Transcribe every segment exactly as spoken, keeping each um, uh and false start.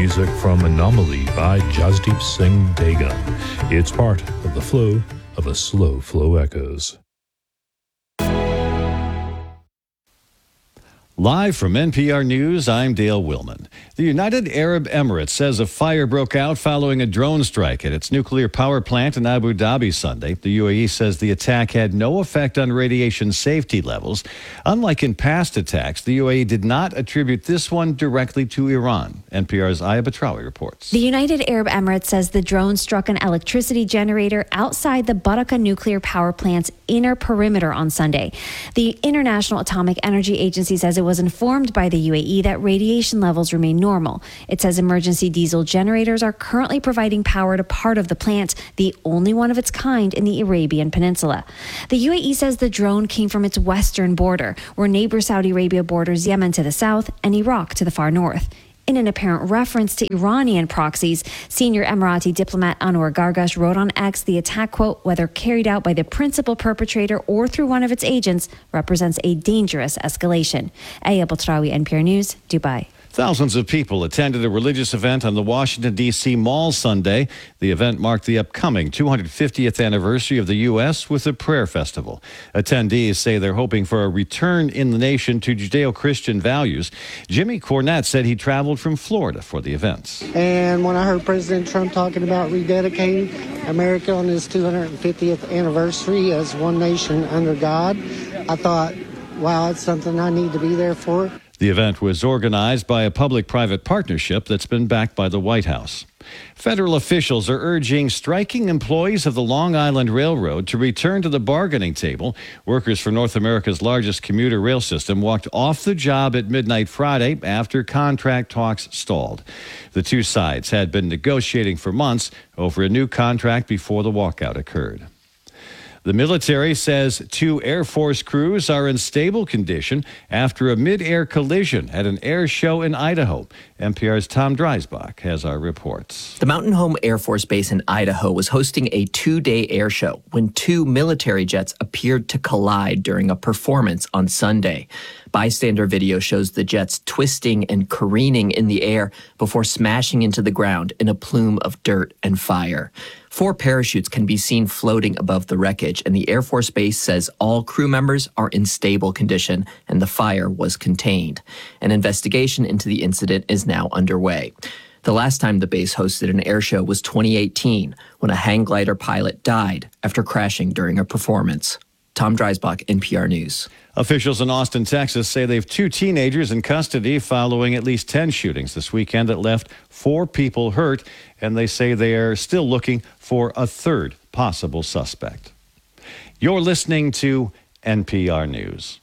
music from Anomaly by Jasdeep Singh Dagan. It's part of the flow of the Slow Flow Echoes. Live from N P R News, I'm Dale Willman. The United Arab Emirates says a fire broke out following a drone strike at its nuclear power plant in Abu Dhabi Sunday. The U A E says the attack had no effect on radiation safety levels. Unlike in past attacks, the U A E did not attribute this one directly to Iran. N P R's Aya Batrawi reports. The United Arab Emirates says the drone struck an electricity generator outside the Barakah nuclear power plant's inner perimeter on Sunday. The International Atomic Energy Agency says it was informed by the U A E that radiation levels remain normal. It says emergency diesel generators are currently providing power to part of the plant, the only one of its kind in the Arabian Peninsula. The U A E says the drone came from its western border, where neighbor Saudi Arabia borders Yemen to the south and Iraq to the far north. In an apparent reference to Iranian proxies, senior Emirati diplomat Anwar Gargash wrote on X the attack, quote, whether carried out by the principal perpetrator or through one of its agents, represents a dangerous escalation. Aya Batrawi, N P R News, Dubai. Thousands of people attended a religious event on the Washington, D C Mall Sunday. The event marked the upcoming two hundred fiftieth anniversary of the U S with a prayer festival. Attendees say they're hoping for a return in the nation to Judeo-Christian values. Jimmy Cornette said he traveled from Florida for the events. And when I heard President Trump talking about rededicating America on his two hundred fiftieth anniversary as one nation under God, I thought, wow, it's something I need to be there for. The event was organized by a public-private partnership that's been backed by the White House. Federal officials are urging striking employees of the Long Island Railroad to return to the bargaining table. Workers for North America's largest commuter rail system walked off the job at midnight Friday after contract talks stalled. The two sides had been negotiating for months over a new contract before the walkout occurred. The military says two Air Force crews are in stable condition after a mid-air collision at an air show in Idaho. N P R's Tom Dreisbach has our reports. The Mountain Home Air Force Base in Idaho was hosting a two-day air show when two military jets appeared to collide during a performance on Sunday. Bystander video shows the jets twisting and careening in the air before smashing into the ground in a plume of dirt and fire. Four parachutes can be seen floating above the wreckage, and the Air Force Base says all crew members are in stable condition and the fire was contained. An investigation into the incident is now underway. The last time the base hosted an air show was twenty eighteen, when a hang glider pilot died after crashing during a performance. Tom Dreisbach, N P R News. Officials in Austin, Texas say they have two teenagers in custody following at least ten shootings this weekend that left four people hurt, and they say they are still looking for a third possible suspect. You're listening to N P R News.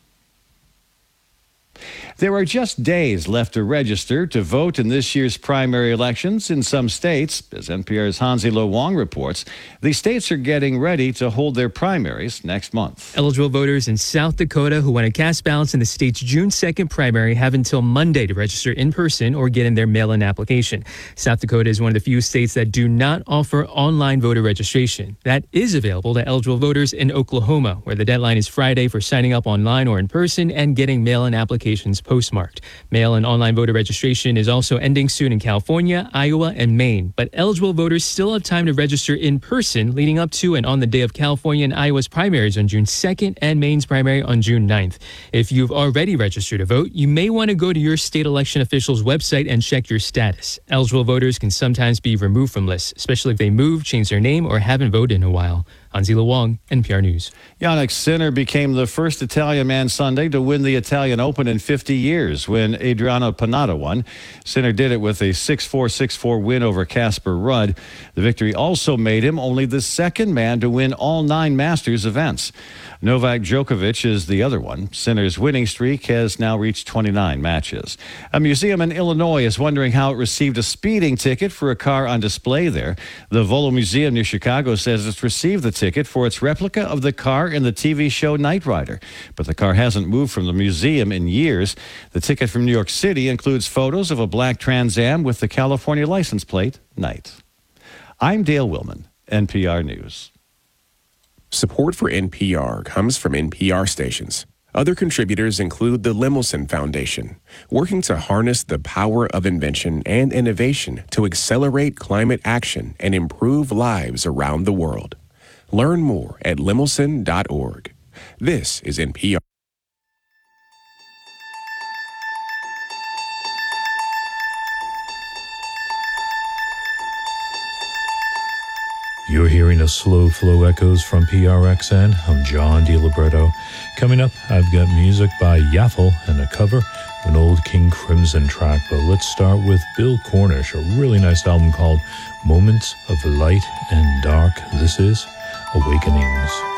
There are just days left to register to vote in this year's primary elections in some states. As N P R's Hansi Lo Wong reports, the states are getting ready to hold their primaries next month. Eligible voters in South Dakota who want to cast ballots in the state's June second primary have until Monday to register in person or get in their mail-in application. South Dakota is one of the few states that do not offer online voter registration. That is available to eligible voters in Oklahoma, where the deadline is Friday for signing up online or in person and getting mail-in applications postmarked. Mail and online voter registration is also ending soon in California, Iowa, and Maine, but eligible voters still have time to register in person leading up to and on the day of California and Iowa's primaries on June second and Maine's primary on June ninth. If you've already registered to vote, you may want to go to your state election official's website and check your status. Eligible voters can sometimes be removed from lists, especially if they moved, changed their name, or haven't voted in a while. Hansi Lo Wong, N P R News. Jannik Sinner became the first Italian man Sunday to win the Italian Open in fifty years when Adriano Panatta won. Sinner did it with a six four, six four win over Casper Ruud. The victory also made him only the second man to win all nine Masters events. Novak Djokovic is the other one. Sinner's winning streak has now reached twenty-nine matches. A museum in Illinois is wondering how it received a speeding ticket for a car on display there. The Volo Museum near Chicago says it's received the ticket for its replica of the car in the T V show Knight Rider. But the car hasn't moved from the museum in years. The ticket from New York City includes photos of a black Trans Am with the California license plate, Knight. I'm Dale Willman, N P R News. Support for N P R comes from N P R stations. Other contributors include the Lemelson Foundation, working to harness the power of invention and innovation to accelerate climate action and improve lives around the world. Learn more at lemelson dot org. This is N P R. You're hearing a Slow Flow Echoes from P R X N. I'm John DiLibretto. Coming up, I've got music by Yaffle and a cover of an old King Crimson track. But let's start with Bill Cornish, a really nice album called Moments of Light and Dark. This is Awakenings.